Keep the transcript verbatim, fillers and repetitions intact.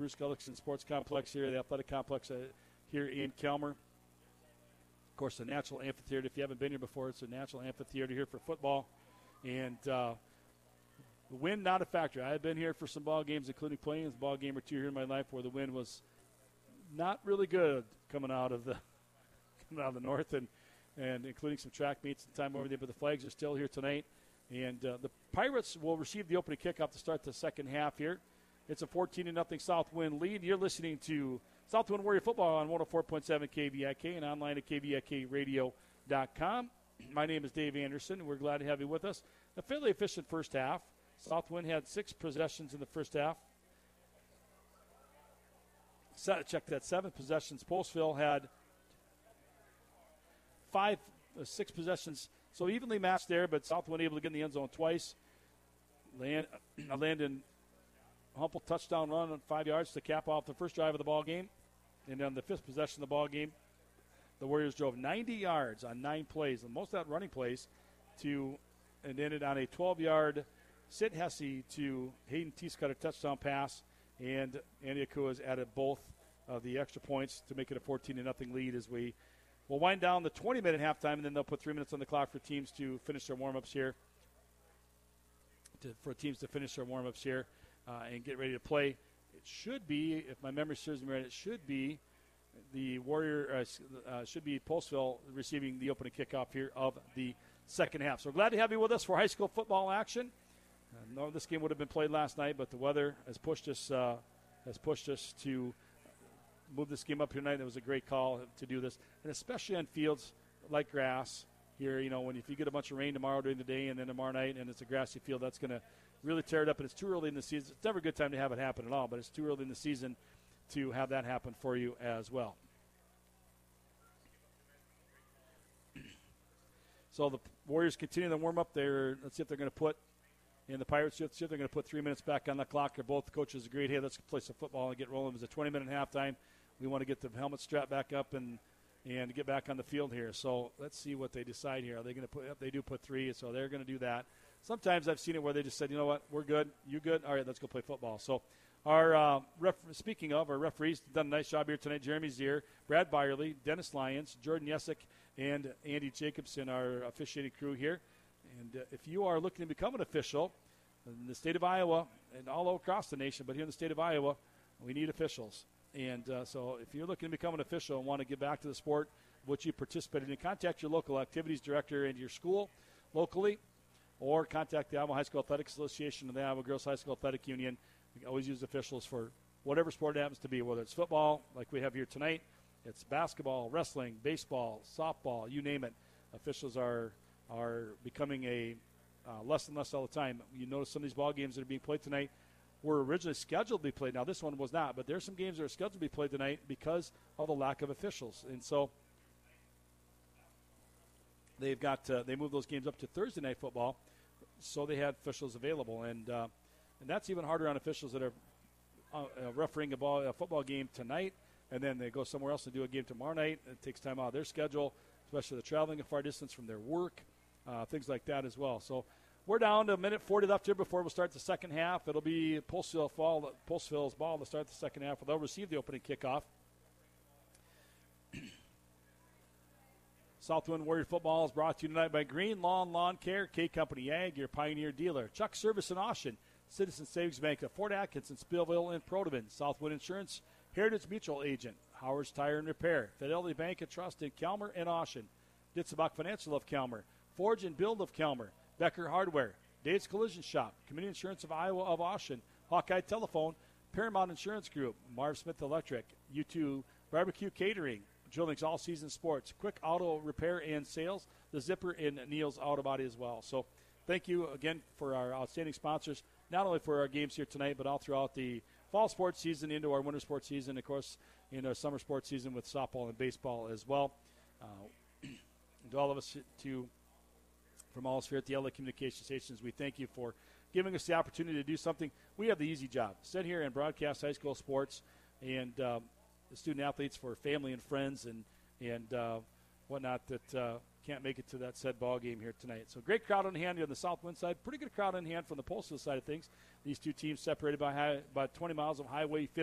Bruce Gullickson Sports Complex here, the athletic complex uh, here in Kelmer. Of course, the natural amphitheater. If you haven't been here before, it's a natural amphitheater here for football. And uh, the wind, not a factor. I have been here for some ball games, including playing a ball game or two here in my life where the wind was not really good coming out of the coming out of the north, and, and including some track meets and time over there. But the Flags are still here tonight. And uh, the Pirates will receive the opening kickoff to start the second half here. It's a fourteen to nothing Southwind lead. You're listening to Southwind Warrior Football on one oh four point seven K V I K and online at K V I K radio dot com. My name is Dave Anderson. We're glad to have you with us. A fairly efficient first half. Southwind had six possessions in the first half. Check that, seven possessions. Postville had five, uh, six possessions. So evenly matched there, but Southwind able to get in the end zone twice. Land, uh, Landon Humple touchdown run on five yards to cap off the first drive of the ball game. And on the fifth possession of the ball game, the Warriors drove ninety yards on nine plays, and most of that running plays, to and ended on a twelve-yard Sid Hesse to Hayden Teescutter touchdown pass, and Andy Akua has added both of the extra points to make it a fourteen to nothing lead as we will wind down the twenty-minute halftime, and then they'll put three minutes on the clock for teams to finish their warm-ups here, to, for teams to finish their warm-ups here. Uh, and get ready to play. It should be, if my memory serves me right, it should be the Warrior, uh, uh, should be Postville receiving the opening kickoff here of the second half. So glad to have you with us for high school football action. Uh, no, this game would have been played last night, but the weather has pushed us uh, has pushed us to move this game up here tonight. It was a great call to do this, and especially on fields like grass here. You know, when if you get a bunch of rain tomorrow during the day and then tomorrow night, and it's a grassy field, that's going to really tear it up, and it's too early in the season. It's never a good time to have it happen at all, but it's too early in the season to have that happen for you as well. So the Warriors continue to warm up there. Let's see if they're going to put, and the Pirates, let's see if they're going to put three minutes back on the clock. Both coaches agreed, hey, let's play some football and get rolling. It was a twenty-minute halftime. We want to get the helmet strapped back up and and get back on the field here. So let's see what they decide here. Are they going to put, they do put three, so they're going to do that. Sometimes I've seen it where they just said, you know what, we're good, you good, all right, let's go play football. So our uh, ref- speaking of, our referees done a nice job here tonight. Jeremy Zier, Brad Byerly, Dennis Lyons, Jordan Yesick, and Andy Jacobson, our officiating crew here. And uh, if you are looking to become an official in the state of Iowa and all across the nation, but here in the state of Iowa, we need officials. And uh, so if you're looking to become an official and want to give back to the sport, which you participated in, contact your local activities director and your school locally, or contact the Iowa High School Athletics Association and the Iowa Girls High School Athletic Union. You can always use officials for whatever sport it happens to be, whether it's football, like we have here tonight, it's basketball, wrestling, baseball, softball, you name it. Officials are are becoming a uh, less and less all the time. You notice some of these ball games that are being played tonight were originally scheduled to be played. Now, this one was not, but there's some games that are scheduled to be played tonight because of the lack of officials. And so they've got uh, they moved those games up to Thursday night football, so they had officials available, and uh, and that's even harder on officials that are uh, uh, refereeing a, ball, a football game tonight, and then they go somewhere else and do a game tomorrow night. It takes time out of their schedule, especially the traveling a far distance from their work, uh, things like that as well. So we're down to a minute forty left here before we'll start the second half. It'll be Postville fall, Postville's ball to start the second half. They'll receive the opening kickoff. Southwind Warrior Football is brought to you tonight by Green Lawn Lawn Care, K Company Ag, your Pioneer dealer. Chuck Service in Austin, Citizen Savings Bank of Fort Atkinson, Spillville, and Protivin. Southwind Insurance, Heritage Mutual Agent, Howard's Tire and Repair, Fidelity Bank and Trust in Kelmer and Austin, Ditzebach Financial of Kelmer, Forge and Build of Kelmer, Becker Hardware, Dave's Collision Shop, Community Insurance of Iowa of Austin, Hawkeye Telephone, Paramount Insurance Group, Marv Smith Electric, U two Barbecue Catering, Drilling's All Season Sports, Quick Auto Repair and Sales, The Zipper, and Neil's Auto Body as well. So thank you again for our outstanding sponsors, not only for our games here tonight, but all throughout the fall sports season into our winter sports season, of course, in our summer sports season with softball and baseball as well. Uh, to all of us, to from all of us here at the L A Communication Stations, we thank you for giving us the opportunity to do something. We have the easy job. Sit here and broadcast high school sports and um, the student athletes for family and friends and and uh, whatnot that uh, can't make it to that said ball game here tonight. So great crowd on hand here on the Southwind side. Pretty good crowd on hand from the Postal side of things. These two teams separated by high, about twenty miles of highway.